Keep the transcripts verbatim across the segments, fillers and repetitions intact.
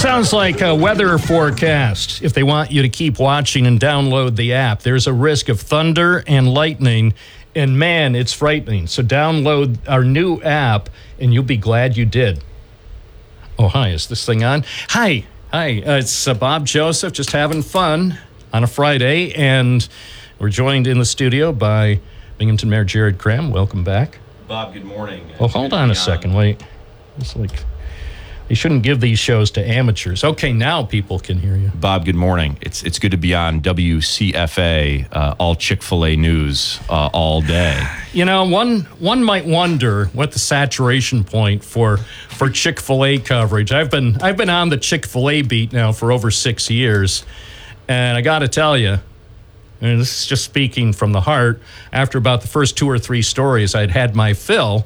Sounds like a weather forecast. If they want you to keep watching and download the app, there's a risk of thunder and lightning, and man, it's frightening. So download our new app, and you'll be glad you did. Oh, hi, is this thing on? Hi, hi, uh, it's uh, Bob Joseph, just having fun on a Friday, and we're joined in the studio by Binghamton Mayor Jared Kraham. Welcome back. Bob, good morning. Oh, hold on a second, wait. It's like... You shouldn't give these shows to amateurs. Okay, now people can hear you. Bob, good morning. It's it's good to be on W C F A, uh, all Chick-fil-A news uh, all day. You know, one one might wonder what the saturation point for for Chick-fil-A coverage. I've been I've been on the Chick-fil-A beat now for over six years, and I got to tell you, and this is just speaking from the heart. After about the first two or three stories, I'd had my fill.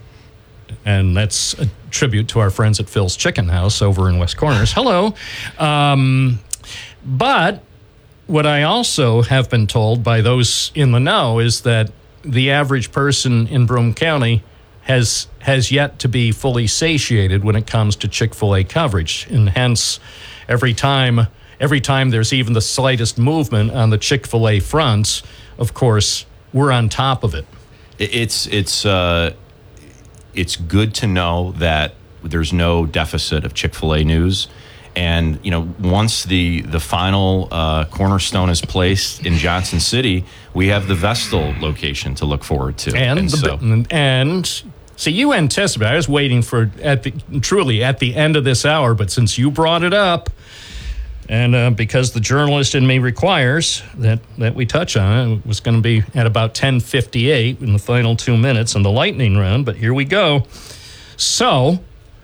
And that's a tribute to our friends at Phil's Chicken House over in West Corners. Hello. Um, but what I also have been told by those in the know is that the average person in Broome County has has yet to be fully satiated when it comes to Chick-fil-A coverage. And hence, every time, every time there's even the slightest movement on the Chick-fil-A fronts, of course, we're on top of it. It's it's... Uh It's good to know that there's no deficit of Chick-fil-A news. And, you know, once the, the final uh, cornerstone is placed in Johnson City, we have the Vestal location to look forward to. And, and the, so, and so you anticipate, I was waiting for, at the, truly at the end of this hour, but since you brought it up, and uh, because the journalist in me requires that, that we touch on it, it was going to be at about ten fifty-eight in the final two minutes in the lightning round, but here we go. So,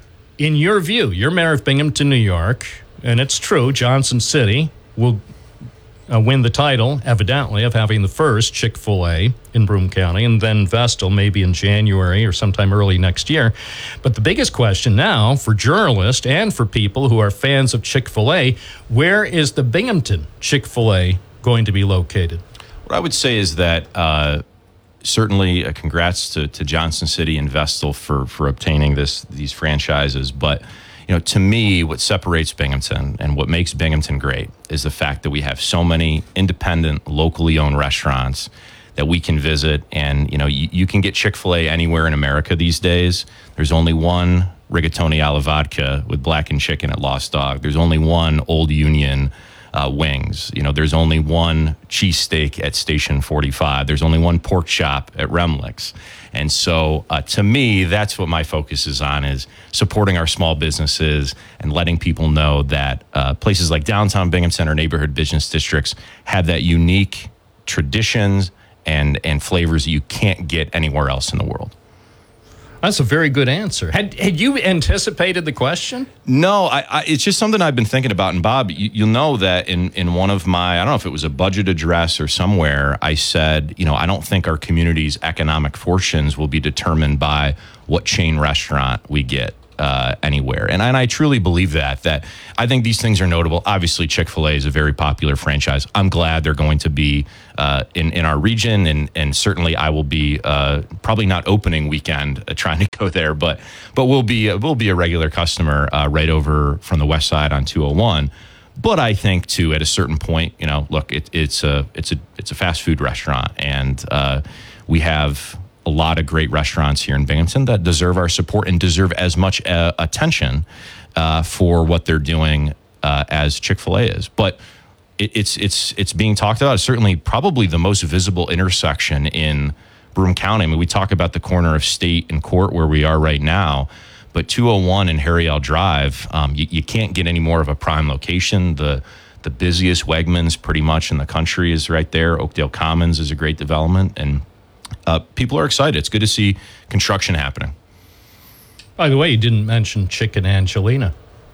in your view, you're mayor of Binghamton, New York, and it's true, Johnson City will uh, win the title, evidently, of having the first Chick-fil-A in Broome County, and then Vestal maybe in January or sometime early next year. But the biggest question now for journalists and for people who are fans of Chick-fil-A, where is the Binghamton Chick-fil-A going to be located? What I would say is that uh, certainly uh, congrats to, to Johnson City and Vestal for, for obtaining this these franchises. But you know, to me, what separates Binghamton and what makes Binghamton great is the fact that we have so many independent, locally owned restaurants that we can visit. And, you know, you, you can get Chick-fil-A anywhere in America these days. There's only one rigatoni alla vodka with blackened chicken at Lost Dog. There's only one Old Union uh, wings. You know, there's only one cheesesteak at Station forty-five. There's only one pork chop at Remlick's. And so uh, to me, that's what my focus is on, is supporting our small businesses and letting people know that uh, places like downtown Binghamton or neighborhood business districts have that unique traditions and, and flavors that you can't get anywhere else in the world. That's a very good answer. Had had you anticipated the question? No, I, I, it's just something I've been thinking about. And Bob, you, you'll know that in, in one of my, I don't know if it was a budget address or somewhere, I said, you know, I don't think our community's economic fortunes will be determined by what chain restaurant we get uh, anywhere. And, and I truly believe that, that I think these things are notable. Obviously, Chick-fil-A is a very popular franchise. I'm glad they're going to be uh, in, in our region. And, and certainly I will be uh, probably not opening weekend uh, trying to go there, but but we'll be, uh, we'll be a regular customer uh, right over from the west side on two oh one. But I think too, at a certain point, you know, look, it, it's a it's a it's a fast food restaurant, and uh, we have a lot of great restaurants here in Binghamton that deserve our support and deserve as much uh, attention uh, for what they're doing uh, as Chick-fil-A is. But it, it's it's it's being talked about. It's certainly probably the most visible intersection in Broome County. I mean, we talk about the corner of State and Court where we are right now, but two oh one and Harry L. Drive, um, you, you can't get any more of a prime location. The the busiest Wegmans pretty much in the country is right there. Oakdale Commons is a great development, and uh, people are excited. It's good to see construction happening. By the way, you didn't mention Chicken Angelina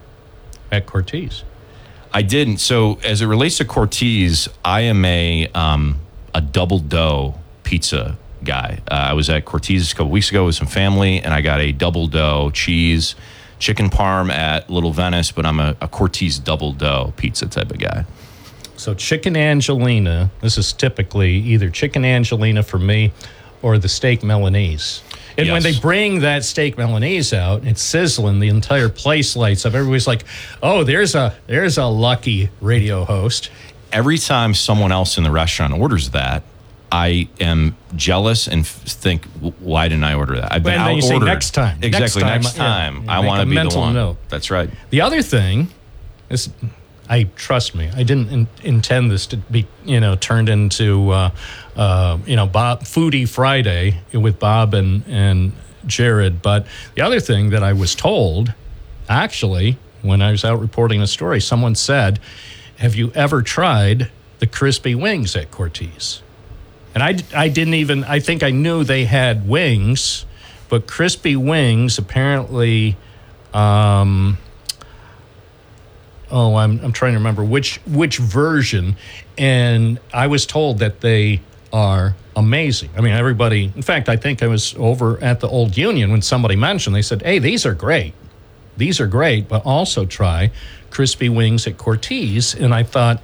at Cortese. I didn't. So as it relates to Cortese, I am a um, a double dough pizza guy. Uh, I was at Cortese a couple weeks ago with some family, and I got a double dough cheese, chicken parm at Little Venice, but I'm a, a Cortese double dough pizza type of guy. So Chicken Angelina, this is typically either Chicken Angelina for me or the steak Milanese. And Yes. when they bring that steak Milanese out, it's sizzling. The entire place lights up. Everybody's like, "Oh, there's a there's a lucky radio host." Every time someone else in the restaurant orders that, I am jealous and f- think, "Why didn't I order that?" I've been And then you say, out-ordered. "Next time. Next Exactly. time." Next Yeah. time, You I make want a to be the mental one. note. That's right. The other thing is, I trust me, I didn't in, intend this to be, you know, turned into, uh, uh, you know, Bob Foodie Friday with Bob and, and Jared. But the other thing that I was told, actually, when I was out reporting a story, someone said, "Have you ever tried the crispy wings at Cortese?" And I, I didn't even, I think I knew they had wings, but crispy wings apparently, um, oh, I'm I'm trying to remember which which version, and I was told that they are amazing. I mean, everybody. In fact, I think I was over at the Old Union when somebody mentioned. They said, "Hey, these are great. These are great, but also try crispy wings at Cortese." And I thought,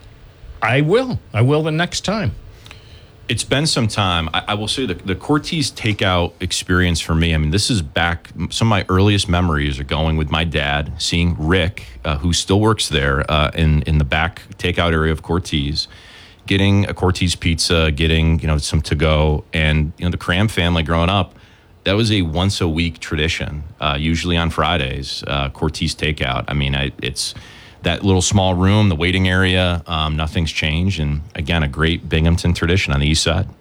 I will. I will the next time. It's been some time. I, I will say the, the Cortese takeout experience for me, I mean, this is back, some of my earliest memories are going with my dad, seeing Rick, uh, who still works there uh, in, in the back takeout area of Cortese, getting a Cortese pizza, getting, you know, some to-go. And, you know, the Cram family growing up, that was a once-a-week tradition, uh, usually on Fridays, uh, Cortese takeout. I mean, I, it's... that little small room, the waiting area, um, nothing's changed. And again, a great Binghamton tradition on the east side.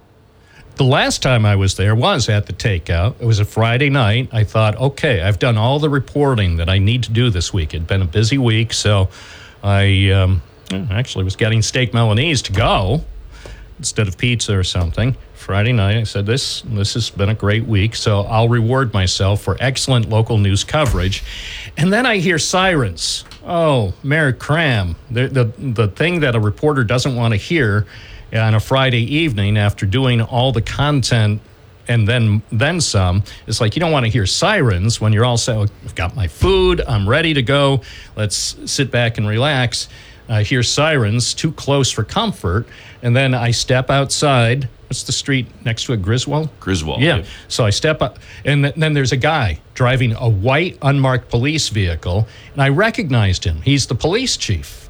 The last time I was there was at the takeout. It was a Friday night. I thought, okay, I've done all the reporting that I need to do this week. It'd been a busy week, so I um, actually was getting steak Milanese to go instead of pizza or something. Friday night, I said, this this has been a great week, so I'll reward myself for excellent local news coverage. And then I hear sirens. Oh, Mayor Cram, the, the, the thing that a reporter doesn't want to hear on a Friday evening after doing all the content and then then some, it's like you don't want to hear sirens when you're all saying, I've got my food, I'm ready to go, let's sit back and relax. I hear sirens, too close for comfort, and then I step outside. What's the street next to it, Griswold? Griswold. Yeah. Yep. So I step up, and th- then there's a guy driving a white unmarked police vehicle, and I recognized him. He's the police chief.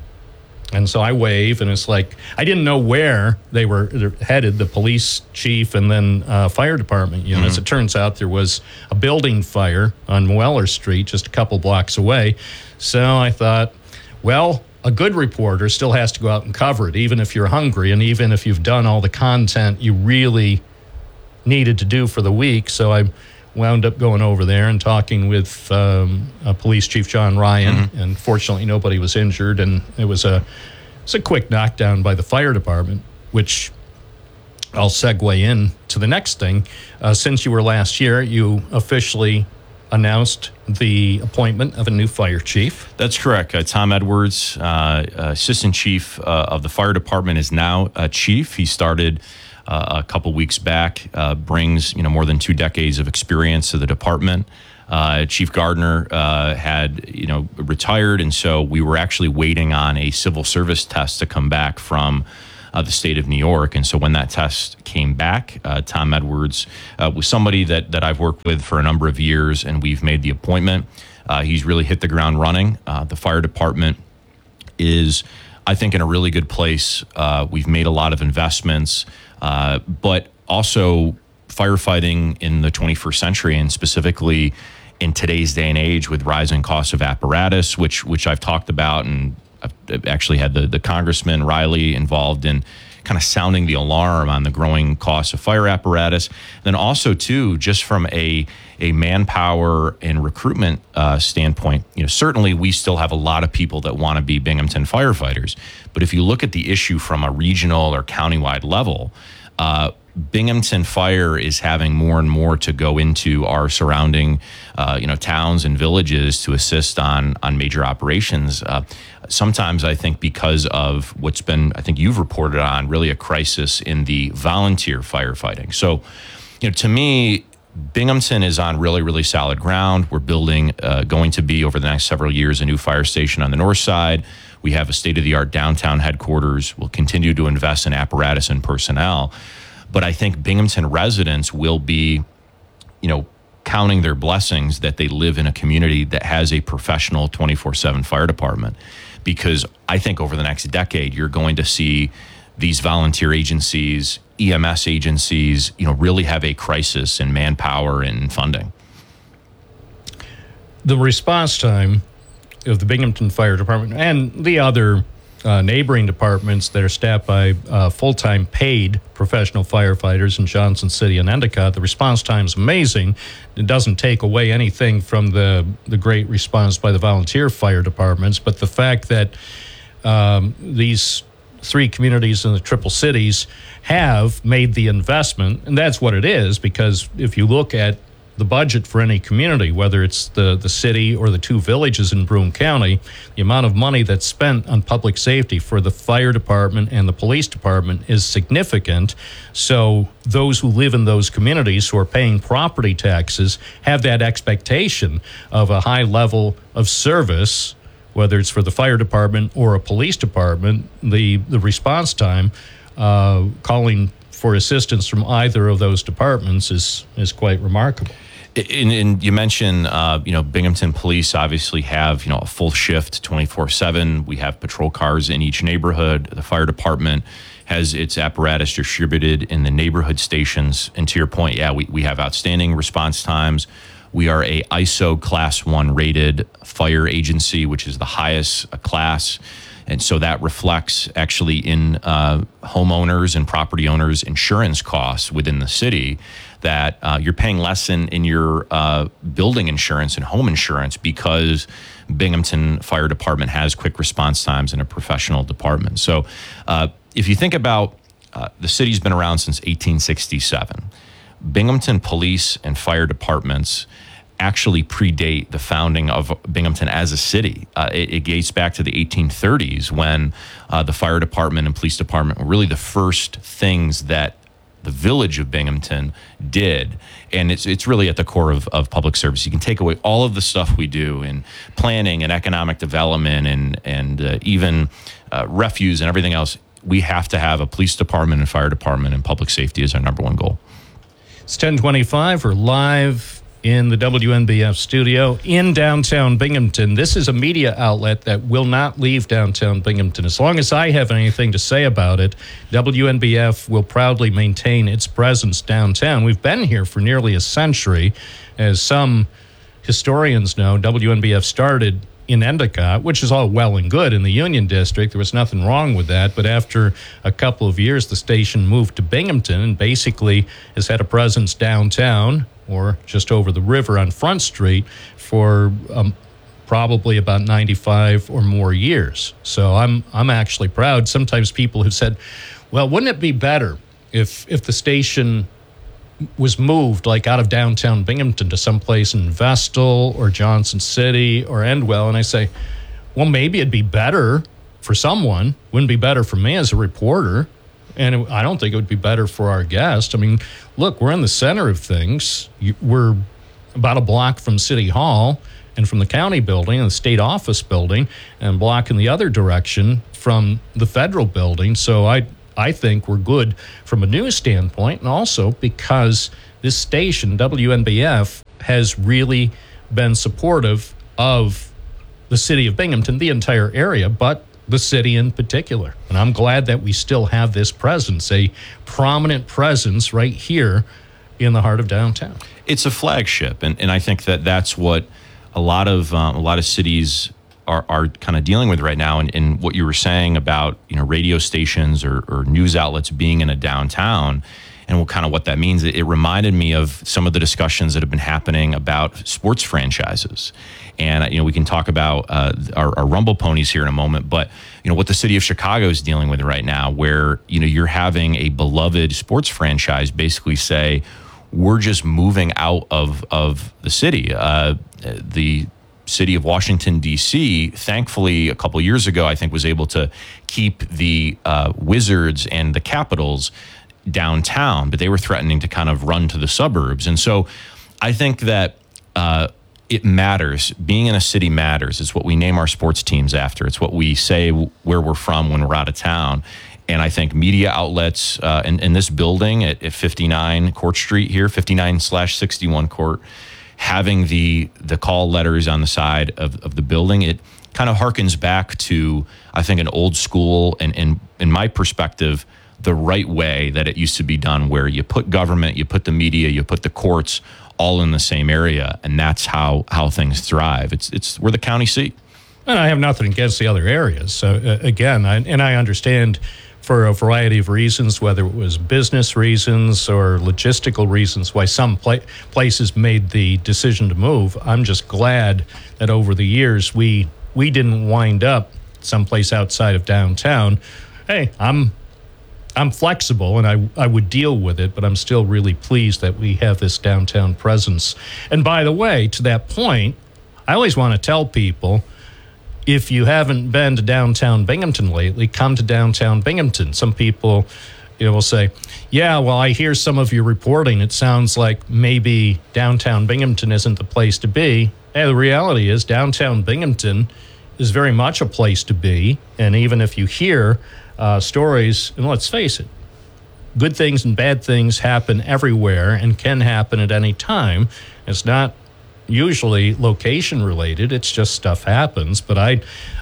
And so I wave, and it's like, I didn't know where they were headed, the police chief and then uh, fire department units. Mm-hmm. It turns out there was a building fire on Weller Street, just a couple blocks away. So I thought, well, a good reporter still has to go out and cover it, even if you're hungry and even if you've done all the content you really needed to do for the week. So I wound up going over there and talking with um, uh, Police Chief John Ryan, mm-hmm. and fortunately nobody was injured, and it was a, it's a quick knockdown by the fire department, which I'll segue in to the next thing. Uh, since you were last year, you officially announced the appointment of a new fire chief. That's correct. Uh, Tom Edwards, uh, assistant chief uh, of the fire department, is now a chief. He started uh, a couple weeks back. Uh, brings you know more than two decades of experience to the department. Uh, Chief Gardner uh, had you know retired, and so we were actually waiting on a civil service test to come back from Uh, the state of New York. And so when that test came back, uh, Tom Edwards uh, was somebody that, that I've worked with for a number of years, and we've made the appointment. Uh, he's really hit the ground running. Uh, the fire department is, I think, in a really good place. Uh, we've made a lot of investments, uh, but also firefighting in the twenty-first century, and specifically in today's day and age with rising costs of apparatus, which which I've talked about, and I've actually had the, the Congressman Riley involved in kind of sounding the alarm on the growing cost of fire apparatus. Then also, too, just from a, a manpower and recruitment uh, standpoint, you know, certainly we still have a lot of people that want to be Binghamton firefighters. But if you look at the issue from a regional or countywide level, uh, Binghamton Fire is having more and more to go into our surrounding, uh, you know, towns and villages to assist on on major operations. Uh, sometimes I think because of what's been, I think you've reported on, really a crisis in the volunteer firefighting. So, you know, to me, Binghamton is on really, really solid ground. We're building, uh, going to be over the next several years, a new fire station on the north side. We have a state-of-the-art downtown headquarters. We'll continue to invest in apparatus and personnel. But I think Binghamton residents will be you know, counting their blessings that they live in a community that has a professional twenty-four seven fire department. Because I think over the next decade, you're going to see these volunteer agencies, E M S agencies, you know, really have a crisis in manpower and funding. The response time of the Binghamton Fire Department and the other uh, neighboring departments that are staffed by uh, full-time paid professional firefighters in Johnson City and Endicott, the response time is amazing. It doesn't take away anything from the, the great response by the volunteer fire departments, but the fact that um, these three communities in the Triple Cities have made the investment, and that's what it is, because if you look at the budget for any community, whether it's the, the city or the two villages in Broome County, the amount of money that's spent on public safety for the fire department and the police department is significant. So those who live in those communities who are paying property taxes have that expectation of a high level of service, whether it's for the fire department or a police department. The, the response time, uh, calling for assistance from either of those departments is is quite remarkable. And, and you mentioned, uh, you know, Binghamton Police obviously have, you know, a full shift twenty-four seven. We have patrol cars in each neighborhood. The fire department has its apparatus distributed in the neighborhood stations. And to your point, yeah, we, we have outstanding response times. We are a I S O class one rated fire agency, which is the highest class. And so that reflects actually in uh, homeowners and property owners' insurance costs within the city, that uh, you're paying less in, in your uh, building insurance and home insurance because Binghamton Fire Department has quick response times and a professional department. So uh, if you think about uh, the city's been around since eighteen sixty-seven. Binghamton Police and Fire Departments actually predate the founding of Binghamton as a city. Uh, it, it dates back to the eighteen thirties when uh, the fire department and police department were really the first things that the village of Binghamton did. And it's it's really at the core of, of public service. You can take away all of the stuff we do in planning and economic development and, and uh, even uh, refuse and everything else. We have to have a police department and fire department, and public safety is our number one goal. It's ten twenty-five. We're live in the W N B F studio in downtown Binghamton. This is a media outlet that will not leave downtown Binghamton. As long as I have anything to say about it, W N B F will proudly maintain its presence downtown. We've been here for nearly a century. As some historians know, W N B F started in Endicott, which is all well and good in the Union District. There was nothing wrong with that. But after a couple of years, the station moved to Binghamton and basically has had a presence downtown or just over the river on Front Street for um, probably about ninety-five or more years. So I'm I'm actually proud. Sometimes people have said, well, wouldn't it be better if if the station was moved like out of downtown Binghamton to someplace in Vestal or Johnson City or Endwell? And I say, well, maybe it'd be better for someone. Wouldn't be better for me as a reporter. And it, I don't think it would be better for our guest. I mean, look, we're in the center of things. You, we're about a block from City Hall and from the county building and the state office building, and a block in the other direction from the federal building. So I I think we're good from a news standpoint, and also because this station, W N B F, has really been supportive of the city of Binghamton, the entire area, but the city in particular. And I'm glad that we still have this presence, a prominent presence right here in the heart of downtown. It's a flagship, and, and I think that that's what a lot of um, a lot of cities are, are kind of dealing with right now. And, and what you were saying about, you know, radio stations or, or news outlets being in a downtown, and what kind of what that means, it, it reminded me of some of the discussions that have been happening about sports franchises. And, you know, we can talk about uh, our, our Rumble Ponies here in a moment, but, you know, what the city of Chicago is dealing with right now, where, you know, you're having a beloved sports franchise basically say, we're just moving out of, of the city. Uh, the city of Washington, D C, thankfully, a couple years ago, I think was able to keep the uh, Wizards and the Capitals downtown, but they were threatening to kind of run to the suburbs. And so I think that uh, it matters. Being in a city matters. It's what we name our sports teams after. It's what we say where we're from when we're out of town. And I think media outlets uh, in, in this building at, at fifty-nine Court Street here, fifty-nine slash sixty-one Court, having the the call letters on the side of, of the building, it kind of harkens back to, I think, an old school and, and in my perspective, the right way that it used to be done, where you put government, you put the media, you put the courts all in the same area, and that's how how things thrive. It's it's we're the county seat. And I have nothing against the other areas. So uh, again, I, and I understand for a variety of reasons, whether it was business reasons or logistical reasons, why some pla- places made the decision to move. I'm just glad that over the years we we didn't wind up someplace outside of downtown. Hey, I'm I'm flexible and I, I would deal with it, but I'm still really pleased that we have this downtown presence. And by the way, to that point, I always want to tell people, if you haven't been to downtown Binghamton lately, come to downtown Binghamton. Some people, you know, will say, yeah, well, I hear some of your reporting. It sounds like maybe downtown Binghamton isn't the place to be. Hey, the reality is downtown Binghamton is very much a place to be. And even if you hear uh, stories, and let's face it, good things and bad things happen everywhere and can happen at any time. It's not usually location related. It's just stuff happens. But I,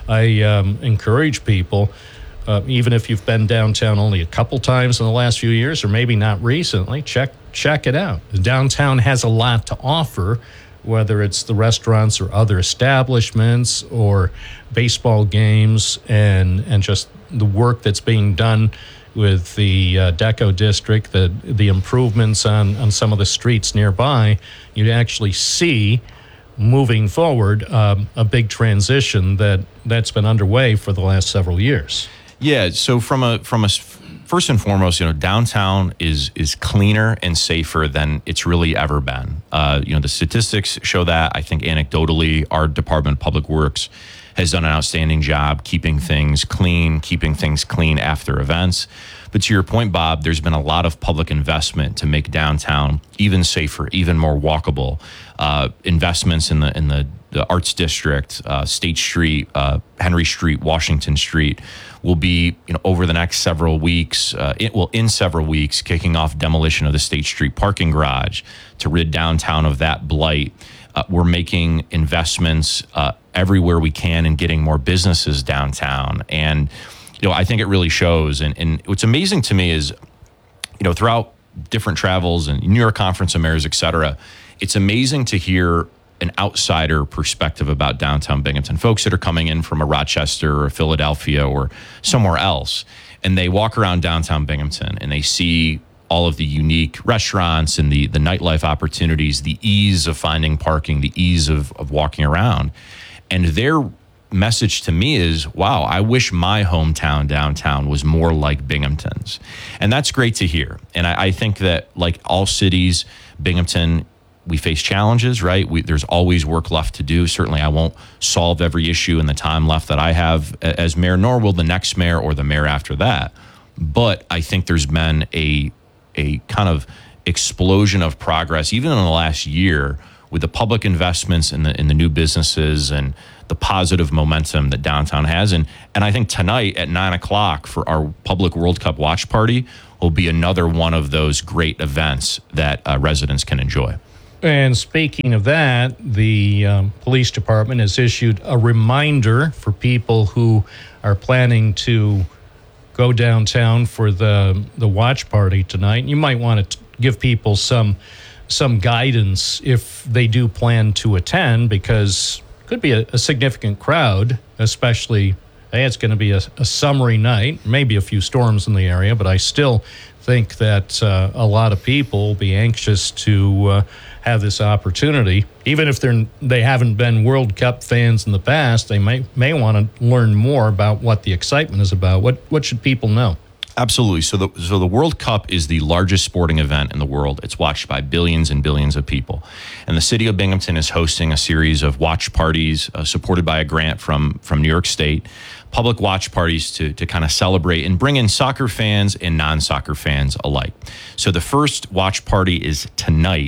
I um, encourage people, uh, even if you've been downtown only a couple times in the last few years, or maybe not recently, check check it out. The downtown has a lot to offer, whether it's the restaurants or other establishments or baseball games, and and just the work that's being done with the uh, Deco district, the the improvements on, on some of the streets nearby. You'd actually see, moving forward, um, a big transition that, that's been underway for the last several years. Yeah, so from a from a first and foremost, you know, downtown is is cleaner and safer than it's really ever been. Uh, you know, the statistics show that. I think anecdotally, our Department of Public Works has done an outstanding job keeping things clean, keeping things clean after events. But to your point, Bob, there's been a lot of public investment to make downtown even safer, even more walkable. Uh, investments in the in the, the Arts District, uh, State Street, uh, Henry Street, Washington Street will be, you know, over the next several weeks, uh, it will in several weeks, kicking off demolition of the State Street parking garage to rid downtown of that blight. Uh, we're making investments uh, everywhere we can and getting more businesses downtown. And, you know, I think it really shows. And, and what's amazing to me is, you know, throughout different travels and New York Conference of Mayors, et cetera, it's amazing to hear an outsider perspective about downtown Binghamton, folks that are coming in from a Rochester or a Philadelphia or somewhere else. And they walk around downtown Binghamton and they see all of the unique restaurants and the, the nightlife opportunities, the ease of finding parking, the ease of, of walking around. And their message to me is, wow, I wish my hometown downtown was more like Binghamton's. And that's great to hear. And I, I think that, like all cities, Binghamton, we face challenges, right? We, there's always work left to do. Certainly, I won't solve every issue in the time left that I have as mayor, nor will the next mayor or the mayor after that. But I think there's been a a kind of explosion of progress, even in the last year, with the public investments in the in the new businesses and the positive momentum that downtown has. And and I think tonight at nine o'clock for our Public World Cup watch party will be another one of those great events that uh, residents can enjoy. And speaking of that, the um, police department has issued a reminder for people who are planning to go downtown for the the watch party tonight. You might want to give people some some guidance if they do plan to attend, because it could be a, a significant crowd, especially, hey, it's going to be a, a summery night, maybe a few storms in the area, but I still think that uh, a lot of people will be anxious to uh, have this opportunity. Even if they're they haven't been World Cup fans in the past, they may may want to learn more about what the excitement is about. What what should people know? Absolutely. So the so the World Cup is the largest sporting event in the world. It's watched by billions and billions of people. And the city of Binghamton is hosting a series of watch parties uh, supported by a grant from from New York State, public watch parties to to kind of celebrate and bring in soccer fans and non-soccer fans alike. So the first watch party is tonight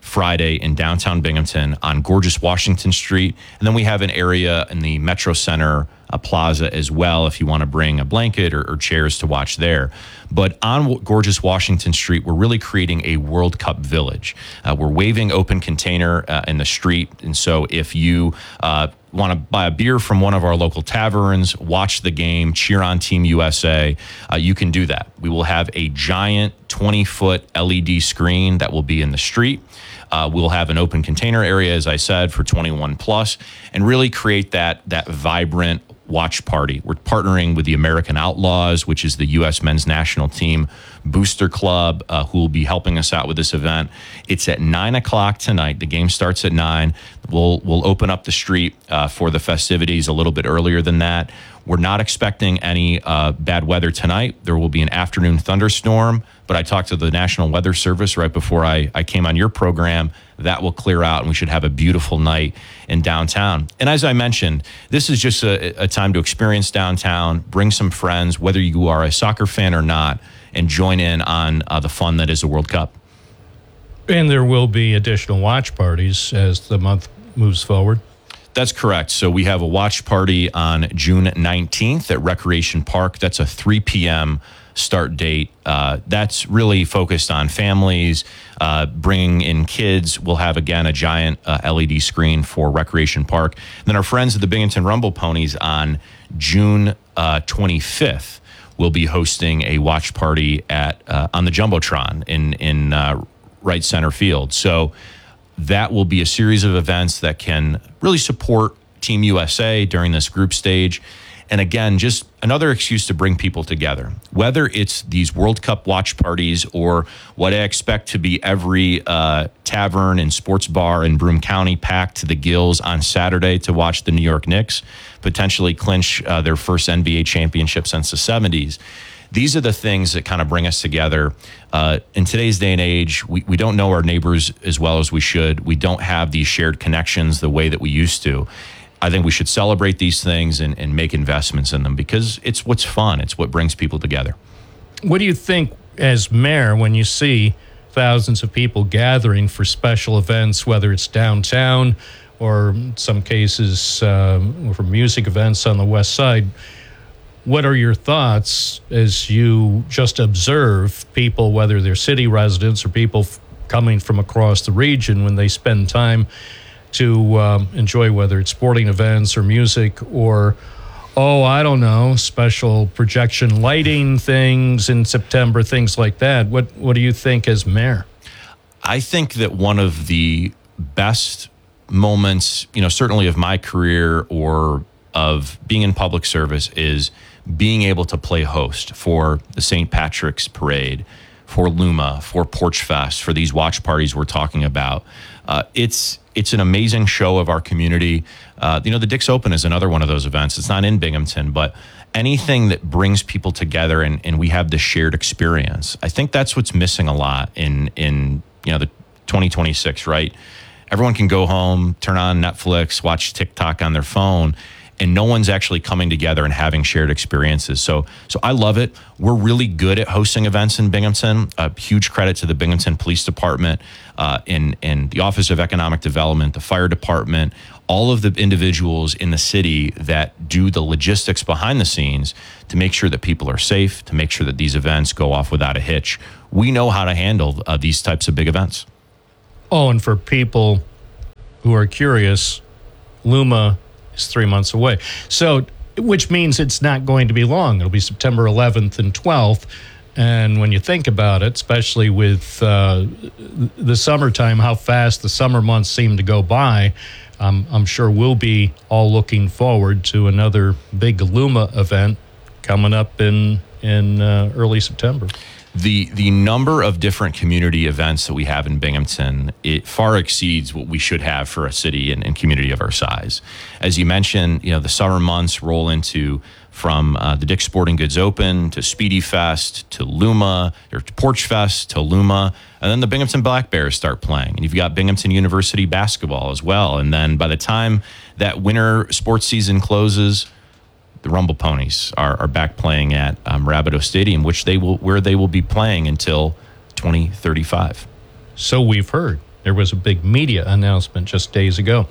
Friday in downtown Binghamton on gorgeous Washington Street. And then we have an area in the Metro Center uh, Plaza as well if you want to bring a blanket or, or chairs to watch there. But on w- gorgeous Washington Street, we're really creating a World Cup village. Uh, we're waiving open container uh, in the street. And so if you uh, want to buy a beer from one of our local taverns, watch the game, cheer on Team U S A, uh, you can do that. We will have a giant twenty-foot L E D screen that will be in the street. Uh, we'll have an open container area, as I said, for twenty-one plus, and really create that that vibrant watch party. We're partnering with the American Outlaws, which is the U S men's national team booster club, uh, who will be helping us out with this event. It's at nine o'clock tonight. The game starts at nine. We'll we'll open up the street uh, for the festivities a little bit earlier than that. We're not expecting any uh, bad weather tonight. There will be an afternoon thunderstorm, but I talked to the National Weather Service right before I, I came on your program. That will clear out, and we should have a beautiful night in downtown. And as I mentioned, this is just a, a time to experience downtown, bring some friends, whether you are a soccer fan or not, and join in on uh, the fun that is the World Cup. And there will be additional watch parties as the month moves forward. That's correct. So we have a watch party on June nineteenth at Recreation Park. That's a three p.m. start date. Uh, that's really focused on families, uh, bringing in kids. We'll have, again, a giant uh, L E D screen for Recreation Park. And then our friends at the Binghamton Rumble Ponies on June uh, twenty-fifth will be hosting a watch party at uh, on the Jumbotron in, in uh, right center field. So that will be a series of events that can really support Team U S A during this group stage. And again, just another excuse to bring people together, whether it's these World Cup watch parties or what I expect to be every uh, tavern and sports bar in Broome County packed to the gills on Saturday to watch the New York Knicks potentially clinch uh, their first N B A championship since the seventies. These are the things that kind of bring us together. Uh, in today's day and age, we, we don't know our neighbors as well as we should. We don't have these shared connections the way that we used to. I think we should celebrate these things and, and make investments in them because it's what's fun. It's what brings people together. What do you think as mayor when you see thousands of people gathering for special events, whether it's downtown or in some cases um, for music events on the west side? What are your thoughts as you just observe people, whether they're city residents or people f- coming from across the region, when they spend time to um, enjoy whether it's sporting events or music or, oh, I don't know, special projection lighting things in September, things like that? What What do you think as mayor? I think that one of the best moments, you know, certainly of my career or of being in public service is being able to play host for the Saint Patrick's Parade, for Luma, for Porch Fest, for these watch parties we're talking about. Uh, it's it's an amazing show of our community. Uh, you know, the Dick's Open is another one of those events. It's not in Binghamton, but anything that brings people together and, and we have this shared experience. I think that's what's missing a lot in in you know the twenty twenty-six, right? Everyone can go home, turn on Netflix, watch TikTok on their phone, and no one's actually coming together and having shared experiences. So so I love it. We're really good at hosting events in Binghamton. A huge credit to the Binghamton Police Department uh, and, and the Office of Economic Development, the fire department, all of the individuals in the city that do the logistics behind the scenes to make sure that people are safe, to make sure that these events go off without a hitch. We know how to handle uh, these types of big events. Oh, and for people who are curious, Luma is three months away. So, which means it's not going to be long. It'll be September eleventh and twelfth. And when you think about it, especially with uh, the summertime, how fast the summer months seem to go by, um, I'm sure we'll be all looking forward to another big Luma event coming up in, in uh, early September. The the number of different community events that we have in Binghamton, it far exceeds what we should have for a city and, and community of our size. As you mentioned, you know, the summer months roll into from uh, the Dick's Sporting Goods Open to Speedy Fest to Luma, or to Porch Fest to Luma, and then the Binghamton Black Bears start playing. And you've got Binghamton University basketball as well. And then by the time that winter sports season closes, the Rumble Ponies are, are back playing at um, Rabideau Stadium, which they will where they will be playing until twenty thirty-five. So we've heard. there was a big media announcement just days ago.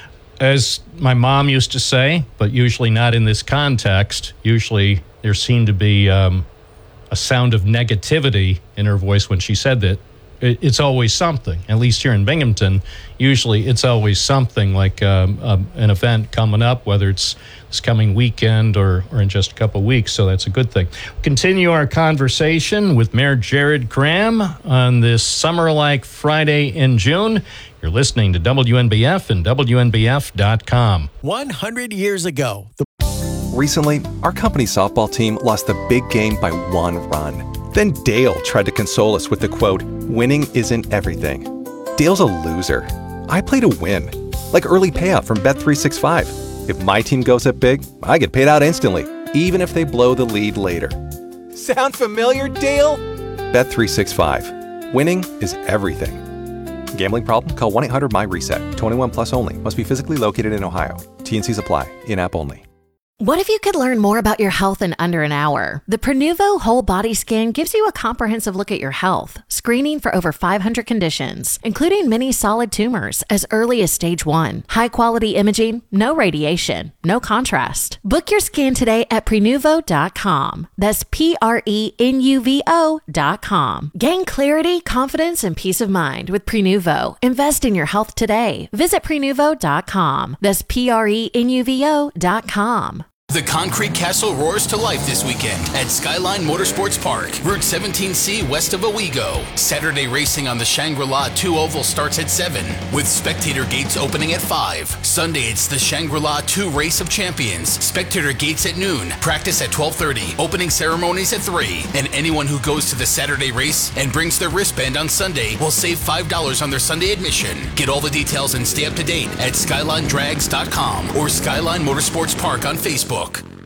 As my mom used to say, but usually not in this context, usually there seemed to be um, a sound of negativity in her voice when she said that. It's always something, at least here in Binghamton. Usually it's always something like um, um, an event coming up, whether it's this coming weekend or, or in just a couple of weeks. So that's a good thing. We'll continue our conversation with Mayor Jared Kraham on this summer-like Friday in June. You're listening to W N B F and W N B F dot com. one hundred years ago. The- Recently, our company's softball team lost the big game by one run. Then Dale tried to console us with the quote, "Winning isn't everything." Dale's a loser. I play to win. Like early payout from Bet three sixty-five. If my team goes up big, I get paid out instantly, even if they blow the lead later. Sound familiar, Dale? Bet three sixty-five. Winning is everything. Gambling problem? Call one eight hundred M Y reset. twenty-one plus only. Must be physically located in Ohio. T N Cs apply. In-app only. What if you could learn more about your health in under an hour? The Prenuvo Whole Body Scan gives you a comprehensive look at your health, screening for over five hundred conditions, including many solid tumors as early as stage one. High-quality imaging, no radiation, no contrast. Book your scan today at Prenuvo dot com. That's P R E N U V O dot com. Gain clarity, confidence, and peace of mind with Prenuvo. Invest in your health today. Visit Prenuvo dot com. That's P R E N U V O dot com. The Concrete Castle roars to life this weekend at Skyline Motorsports Park, Route seventeen C west of Owego. Saturday racing on the Shangri-La two Oval starts at seven, with spectator gates opening at five. Sunday, it's the Shangri-La two Race of Champions. Spectator gates at noon, practice at twelve thirty, opening ceremonies at three. And anyone who goes to the Saturday race and brings their wristband on Sunday will save five dollars on their Sunday admission. Get all the details and stay up to date at skyline drags dot com or Skyline Motorsports Park on Facebook.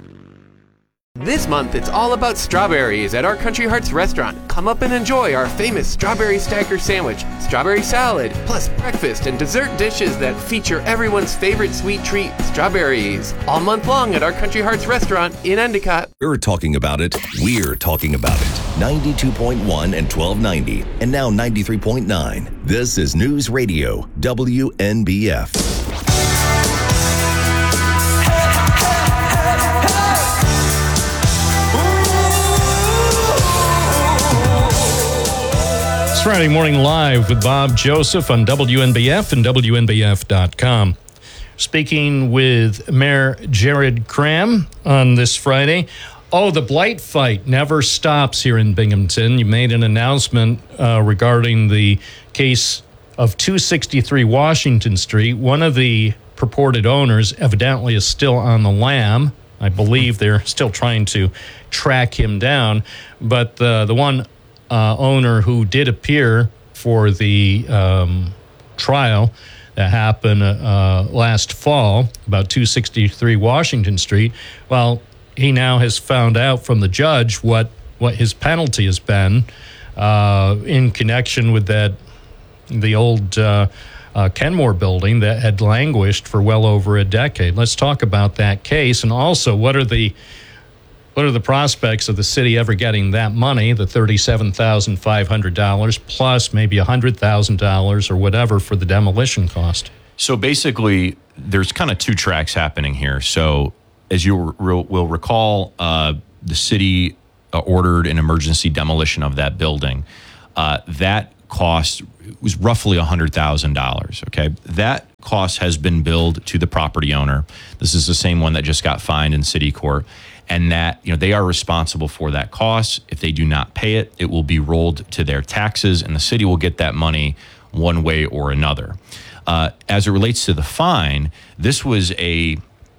This month, it's all about strawberries at our Country Hearts restaurant. Come up and enjoy our famous strawberry stacker sandwich, strawberry salad, plus breakfast and dessert dishes that feature everyone's favorite sweet treat, strawberries. All month long at our Country Hearts restaurant in Endicott. We're talking about it. We're talking about it. ninety-two point one and twelve ninety, and now ninety-three point nine. This is News Radio, W N B F. Friday Morning Live with Bob Joseph on W N B F and W N B F dot com. Speaking with Mayor Jared Kraham on this Friday. Oh, the blight fight never stops here in Binghamton. You made an announcement uh, regarding the case of two sixty-three Washington Street. One of the purported owners evidently is still on the lam. I believe they're still trying to track him down. But uh, the one Uh, owner who did appear for the um, trial that happened uh, last fall about two sixty-three Washington Street. Well, he now has found out from the judge what, what his penalty has been uh, in connection with that the old uh, uh, Kenmore building that had languished for well over a decade. Let's talk about that case, and also what are the What are the prospects of the city ever getting that money, the thirty-seven thousand five hundred dollars, plus maybe one hundred thousand dollars or whatever for the demolition cost? So basically, there's kind of two tracks happening here. So as you re- will recall, uh, the city uh, ordered an emergency demolition of that building. Uh, that cost was roughly one hundred thousand dollars, okay? That cost has been billed to the property owner. This is the same one that just got fined in city court. And that, you know, they are responsible for that cost. If they do not pay it, it will be rolled to their taxes, and the city will get that money one way or another. Uh, as it relates to the fine, this was a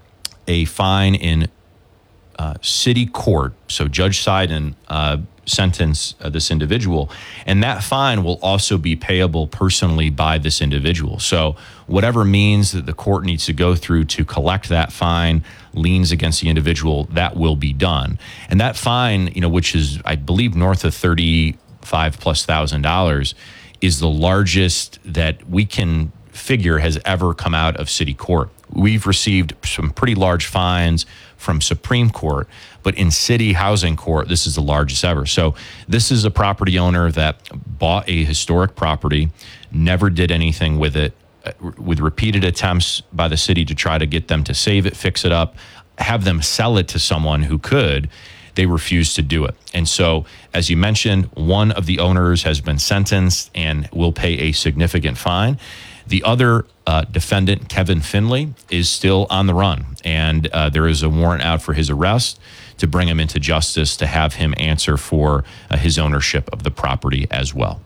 a fine in uh, city court. So Judge Seiden uh, sentenced uh, this individual, and that fine will also be payable personally by this individual. So whatever means that the court needs to go through to collect that fine, liens against the individual, that will be done. And that fine, you know, which is, I believe, north of thirty-five plus thousand dollars, is the largest that we can figure has ever come out of city court. we've received some pretty large fines from Supreme Court, but in city housing court, this is the largest ever. So this is a property owner that bought a historic property, never did anything with it, with repeated attempts by the city to try to get them to save it, fix it up, have them sell it to someone who could. They refused to do it. And so, as you mentioned, one of the owners has been sentenced and will pay a significant fine. The other uh, defendant, Kevin Finley, is still on the run, and uh, there is a warrant out for his arrest to bring him into justice, to have him answer for uh, his ownership of the property as well.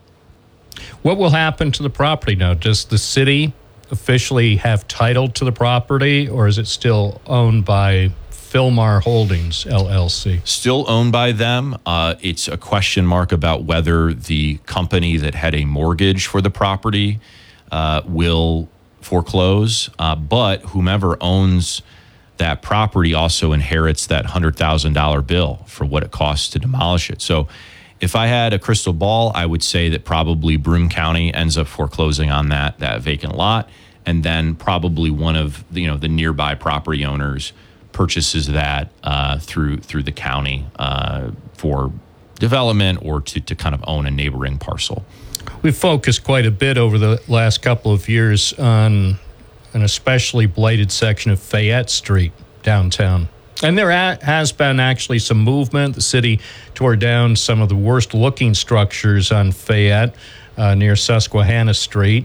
What will happen to the property now? Does the city officially have title to the property, or is it still owned by Philmar Holdings, L L C? Still owned by them. Uh, it's a question mark about whether the company that had a mortgage for the property uh, will foreclose. Uh, but whomever owns that property also inherits that one hundred thousand dollars bill for what it costs to demolish it. So if I had a crystal ball, I would say that probably Broome County ends up foreclosing on that that vacant lot, and then probably one of the, you know the nearby property owners purchases that uh, through through the county uh, for development or to, to kind of own a neighboring parcel. We've focused quite a bit over the last couple of years on an especially blighted section of Fayette Street downtown. And there has been actually some movement. The city tore down some of the worst looking structures on Fayette uh, near Susquehanna Street.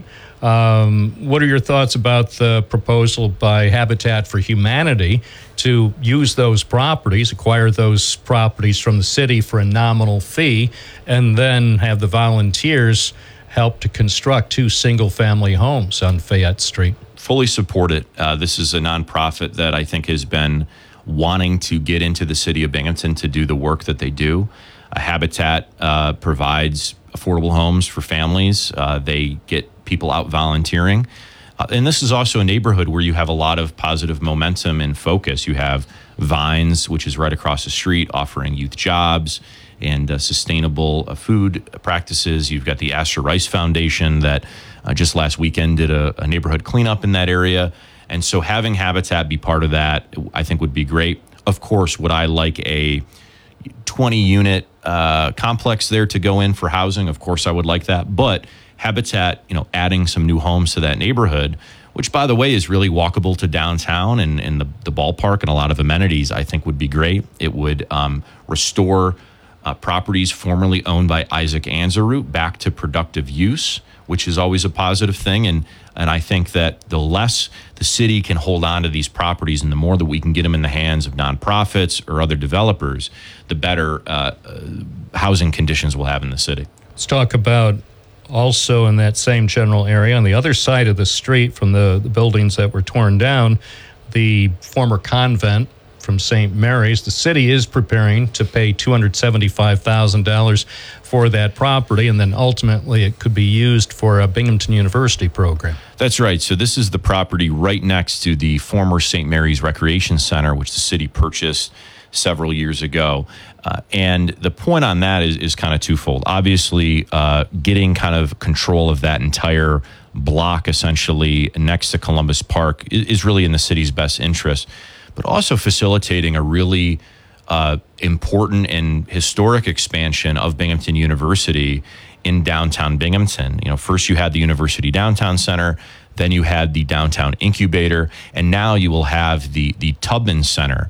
Um, what are your thoughts about the proposal by Habitat for Humanity to use those properties, acquire those properties from the city for a nominal fee, and then have the volunteers help to construct two single-family homes on Fayette Street? Fully support it. Uh, this is a nonprofit that I think has been wanting to get into the city of Binghamton to do the work that they do. Uh, Habitat uh, provides affordable homes for families. Uh, they get people out volunteering. Uh, and this is also a neighborhood where you have a lot of positive momentum and focus. You have Vines, which is right across the street, offering youth jobs and uh, sustainable uh, food practices. You've got the Astor Rice Foundation that uh, just last weekend did a, a neighborhood cleanup in that area. And so having Habitat be part of that, I think would be great. Of course, would I like a twenty unit uh, complex there to go in for housing? Of course, I would like that. But Habitat, you know, adding some new homes to that neighborhood, which, by the way, is really walkable to downtown and, and the, the ballpark and a lot of amenities, I think would be great. It would um, restore uh, properties formerly owned by Isaac Anzarut back to productive use, which is always a positive thing. And and I think that the less the city can hold on to these properties and the more that we can get them in the hands of nonprofits or other developers, the better uh, uh, housing conditions we'll have in the city. Let's talk about also in that same general area, on the other side of the street from the, the buildings that were torn down, the former convent from Saint Mary's. The city is preparing to pay two hundred seventy-five thousand dollars for that property, and then ultimately it could be used for a Binghamton University program. That's right. So this is the property right next to the former Saint Mary's Recreation Center, which the city purchased several years ago. Uh, and the point on that is, is kind of twofold. Obviously, uh, getting kind of control of that entire block essentially next to Columbus Park is, is really in the city's best interest, but also facilitating a really uh, important and historic expansion of Binghamton University in downtown Binghamton. You know, first you had the University Downtown Center, then you had the Downtown Incubator, and now you will have the the Tubman Center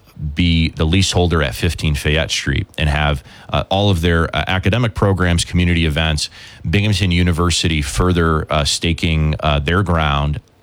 be the leaseholder at fifteen Fayette Street and have uh, all of their uh, academic programs, community events, Binghamton University further uh, staking uh, their ground